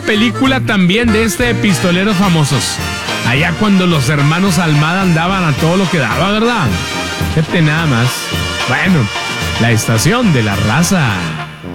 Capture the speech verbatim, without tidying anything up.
película también de este de pistoleros famosos. Allá cuando los hermanos Almada andaban a todo lo que daba, ¿verdad? Fíjate nada más. Bueno, la estación de la raza.